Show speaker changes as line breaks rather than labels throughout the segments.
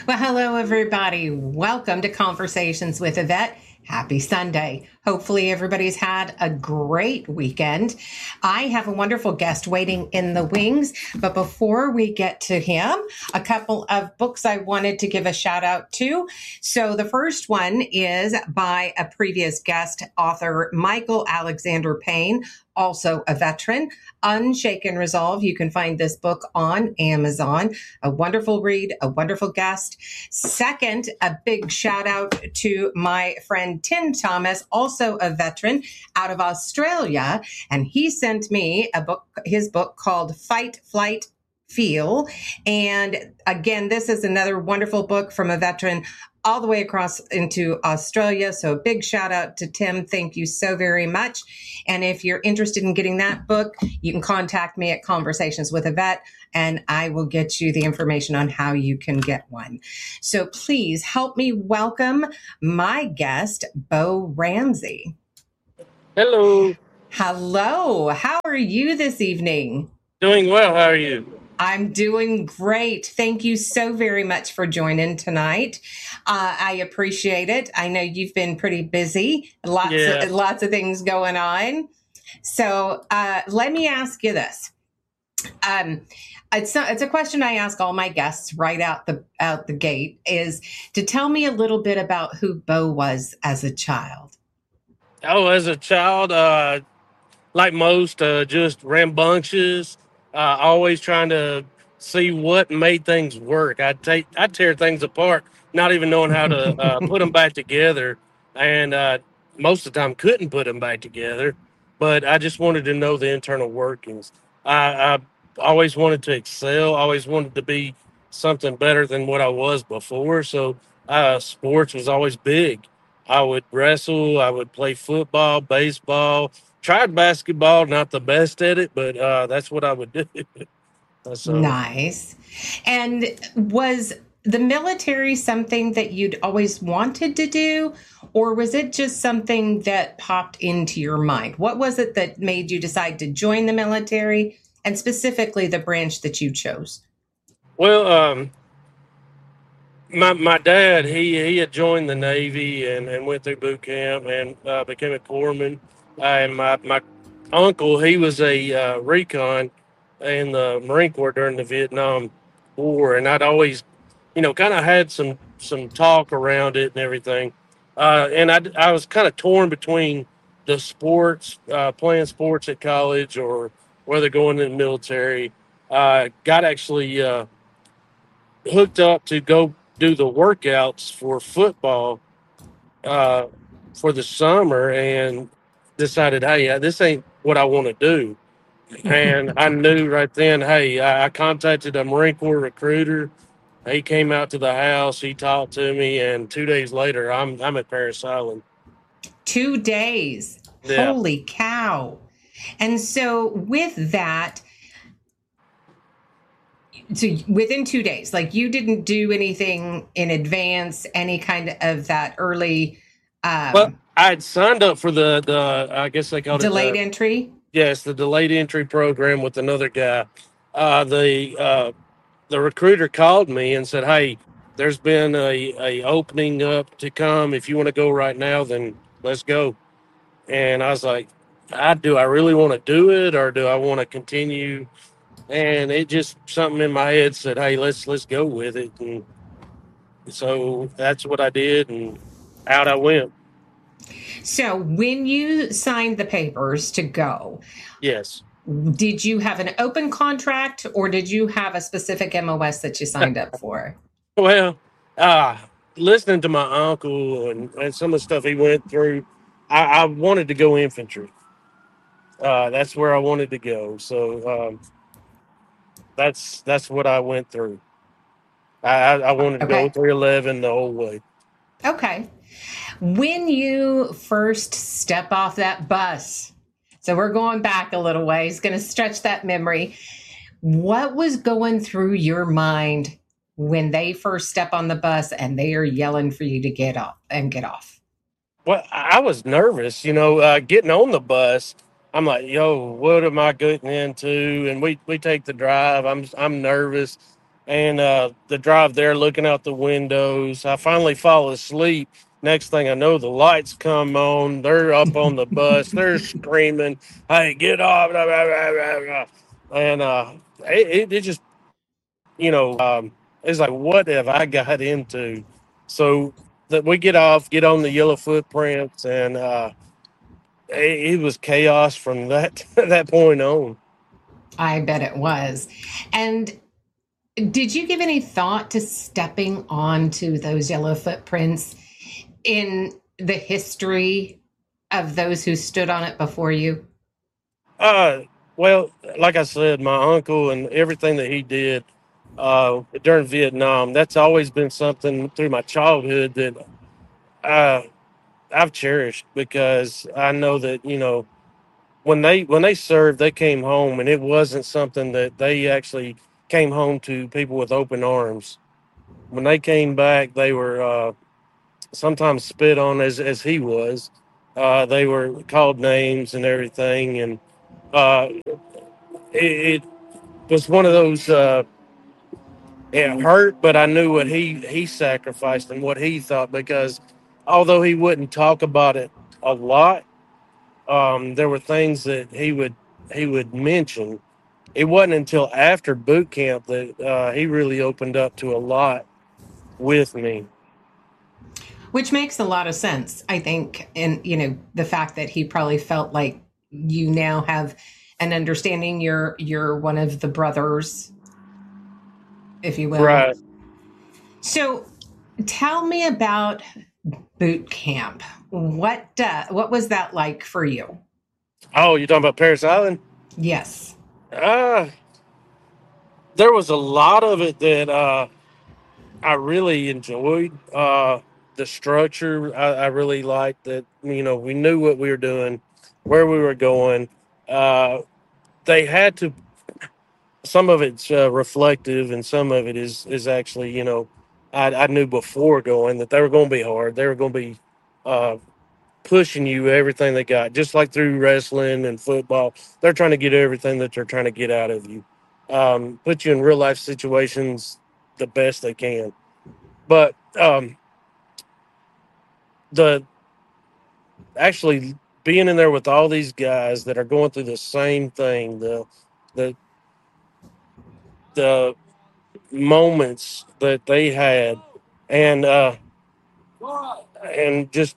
Well, hello, everybody. Welcome to Conversations with Yvette. Happy Sunday. Hopefully, everybody's had a great weekend. I have a wonderful guest waiting in the wings. But before we get to him, a couple of books I wanted to give a shout out to. So, the first one is by a previous guest, author Michael Alexander Payne, also a veteran. Unshaken Resolve. You can find this book on Amazon. A wonderful read, a wonderful guest. Second, a big shout out to my friend Tim Thomas, also a veteran out of Australia. And he sent me his book called Fight, Flight, Feel. And again, this is another wonderful book from a veteran all the way across into Australia. So a big shout out to Tim. Thank you so very much. And if you're interested in getting that book, you can contact me at Conversations with Yvette, and I will get you the information on how you can get one. So please help me welcome my guest, Bo Ramsey.
Hello.
Hello. How are you this evening?
Doing well. How are you?
I'm doing great. Thank you so very much for joining tonight. I appreciate it. I know you've been pretty busy, lots of things going on. So let me ask you this. It's a question I ask all my guests right out the gate, is to tell me a little bit about who Bo was as a child.
Oh, as a child, like most, just rambunctious. Always trying to see what made things work. I'd tear things apart, not even knowing how to put them back together, and most of the time couldn't put them back together. But I just wanted to know the internal workings. I always wanted to excel. Always wanted to be something better than what I was before. So sports was always big. I would wrestle. I would play football, baseball. Tried basketball, not the best at it, but that's what I would do. So,
Nice. And was the military something that you'd always wanted to do, or was it just something that popped into your mind? What was it that made you decide to join the military, and specifically the branch that you chose?
well, my dad he had joined the Navy and went through boot camp and became a corpsman. And my uncle, he was a recon in the Marine Corps during the Vietnam War, and I'd always, kind of had some talk around it and everything. And I was kind of torn between the sports, playing sports at college, or whether going in the military. Got actually hooked up to go do the workouts for football uh, for the summer, and decided, hey, this ain't what I want to do. And I knew right then, hey, I contacted a Marine Corps recruiter. He came out to the house, he talked to me, and 2 days later, I'm at Paris Island.
2 days.
Yeah.
Holy cow. And so with that, so within 2 days, like, you didn't do anything in advance, any kind of that early
Well, I had signed up for the I guess they called it
delayed entry?
the delayed entry program with another guy. The recruiter called me and said, "Hey, there's been a opening up to come. If you want to go right now, then let's go." And I was like, I really want to do it, or do I want to continue?" And it just something in my head said, "Hey, let's go with it." And so that's what I did, and out I went.
So when you signed the papers to go,
Yes.
did you have an open contract, or did you have a specific MOS that you signed up for?
Well, uh, listening to my uncle and some of the stuff he went through, I wanted to go infantry. That's where I wanted to go. So that's what I went through. I wanted to go
Okay.
311 the whole way.
Okay. When you first step off that bus, so we're going back a little ways, going to stretch that memory. What was going through your mind when they first step on the bus and they are yelling for you to get up and get off?
Well, I was nervous, getting on the bus. I'm like, yo, what am I getting into? And we take the drive. I'm nervous. and the drive there, looking out the windows. I finally fall asleep. Next thing I know, the lights come on. They're up on the bus. They're screaming, "Hey, get off!" Blah, blah, blah, blah, blah. And it just, it's like, what have I got into? So that we get off, get on the yellow footprints, and it was chaos from that that point on.
I bet it was. And did you give any thought to stepping onto those yellow footprints in the history of those who stood on it before you?
Uh, well, like I said, my uncle and everything that he did during Vietnam, that's always been something through my childhood that uh, I've cherished because I know that when they served, they came home, and it wasn't something that they actually came home to people with open arms. When they came back, they were sometimes spit on as he was. They were called names and everything, and uh, it was one of those. It hurt, but I knew what he sacrificed and what he thought because although he wouldn't talk about it a lot, there were things that he would mention. It wasn't until after boot camp that he really opened up to a lot with me.
Which makes a lot of sense, I think. And, the fact that he probably felt like you now have an understanding, you're one of the brothers, if you will.
Right.
So tell me about boot camp. What was that like for you?
Oh, you talking about Paris Island?
Yes.
Uh, there was a lot of it that I really enjoyed. The structure, I really liked that. We knew what we were doing, where we were going. Uh, they had to. Some of it's reflective, and some of it is actually. I knew before going that they were going to be hard. They were going to be uh, pushing you everything they got, just like through wrestling and football. They're trying to get everything that they're trying to get out of you. Put you in real life situations the best they can. But the actually being in there with all these guys that are going through the same thing, the the moments that they had, and just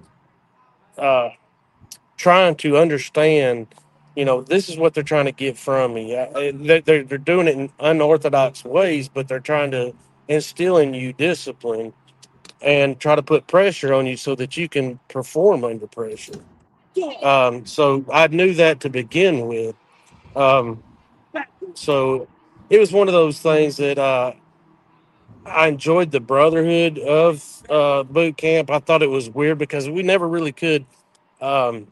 uh, trying to understand. This is what they're trying to get from me. They're doing it in unorthodox ways, but they're trying to instill in you discipline and try to put pressure on you so that you can perform under pressure. So I knew that to begin with. Um, so it was one of those things that I enjoyed the brotherhood of boot camp. I thought it was weird because we never really could um,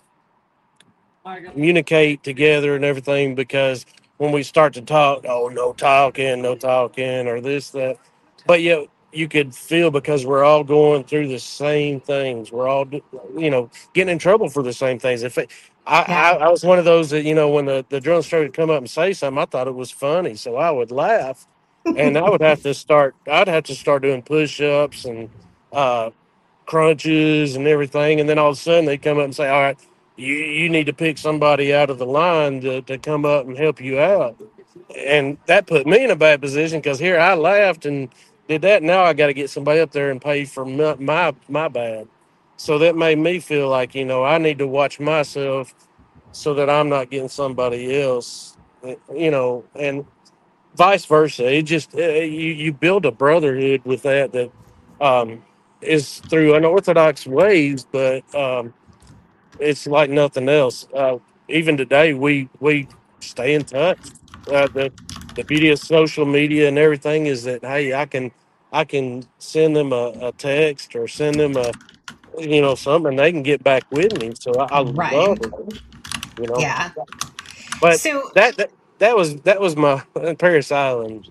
communicate together and everything because when we start to talk, oh, no talking, no talking, or this, that. But yet you could feel because we're all going through the same things. We're all, getting in trouble for the same things.
Yeah.
I was one of those that, when the drill instructor would come up and say something, I thought it was funny. So I would laugh and I'd have to start doing push ups and uh, crunches and everything. And then all of a sudden they come up and say, all right, you need to pick somebody out of the line to come up and help you out. And that put me in a bad position because here I laughed and did that. Now I got to get somebody up there and pay for my bad. So that made me feel like, I need to watch myself so that I'm not getting somebody else, and vice versa. It just you build a brotherhood with that um, is through unorthodox ways, but it's like nothing else. Even today, we stay in touch. The beauty of social media and everything is that hey, I can send them a text or send them a something, and they can get back with me. So I love
Right.
it. You know,
Yeah.
but
So,
that was my Paris Island.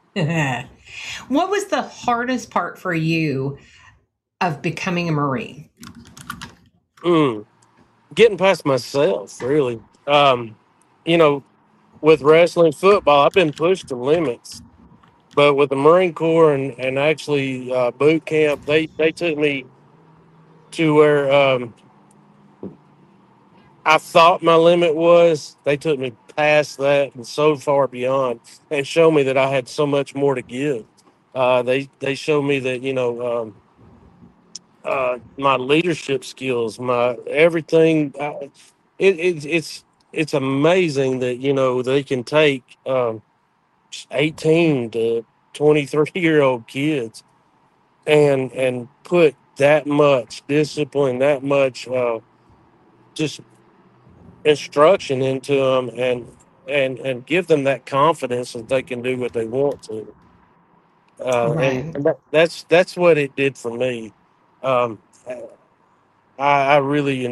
what was the hardest part for you of becoming a Marine?
Mm, getting past myself, really. You know, with wrestling, football, I've been pushed to limits. But with the Marine Corps and actually boot camp, they took me to where I thought my limit was. They took me past that and so far beyond, and showed me that I had so much more to give. They showed me that my leadership skills, my everything. It's amazing that they can take 18 to 23-year-old kids and put that much discipline, that much just instruction into them, and give them that confidence that they can do what they want to.
Right.
That's what it did for me. Um, I really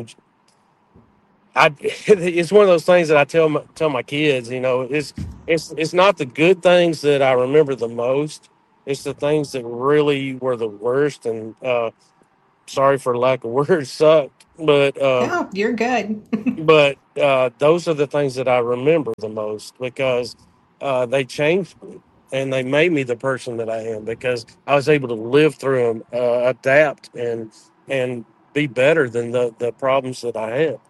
it's one of those things that I tell my kids. It's not the good things that I remember the most. It's the things that really were the worst. And sorry for lack of words, sucked.
No, you're good.
But those are the things that I remember the most because they changed me and they made me the person that I am because I was able to live through them, adapt, and be better than the problems that I had.